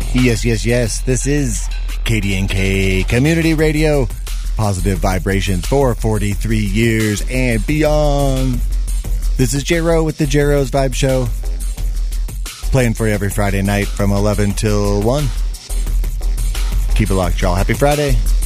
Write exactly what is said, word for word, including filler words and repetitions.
Yes, yes, yes. This is K D N K Community Radio. Positive vibrations for forty-three years and beyond. This is J-Ro with the J-Ro's Vibe Show. Playing for you every Friday night from eleven till one. Keep it locked, y'all. Happy Friday.